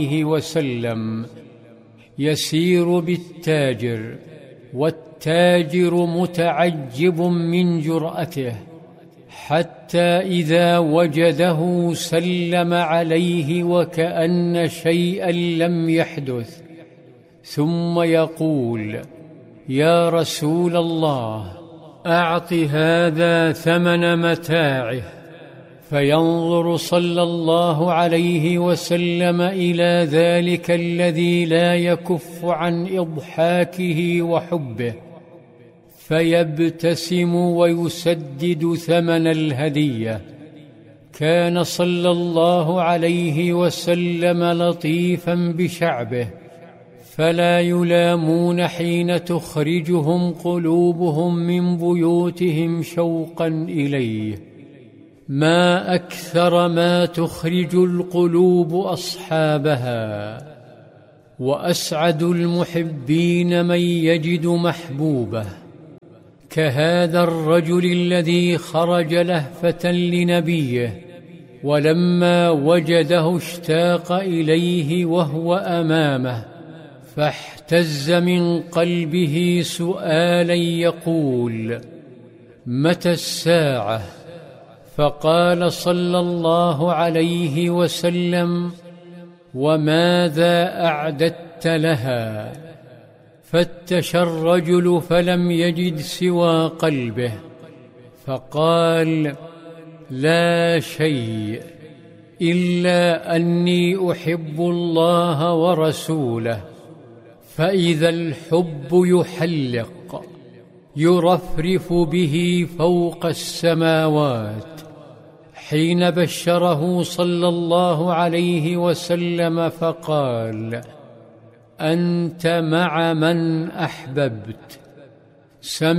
وسلم يسير بالتاجر، والتاجر متعجب من جرأته، حتى إذا وجده سلم عليه وكأن شيئا لم يحدث، ثم يقول: يا رسول الله، أعط هذا ثمن متاعه. فينظر صلى الله عليه وسلم إلى ذلك الذي لا يكف عن إضحاكه وحبه، فيبتسم ويسدد ثمن الهدية. كان صلى الله عليه وسلم لطيفا بشعبه، فلا يلامون حين تخرجهم قلوبهم من بيوتهم شوقا إليه. ما أكثر ما تخرج القلوب أصحابها، وأسعد المحبين من يجد محبوبه، كهذا الرجل الذي خرج لهفة لنبيه، ولما وجده اشتاق إليه وهو أمامه، فاحتز من قلبه سؤالا يقول: متى الساعة؟ فقال صلى الله عليه وسلم: وماذا أعددت لها؟ فتش الرجل فلم يجد سوى قلبه، فقال: لا شيء، إلا أني أحب الله ورسوله. فإذا الحب يحلق يرفرف به فوق السماوات. حين بشره صلى الله عليه وسلم فقال: أنت مع من أحببت.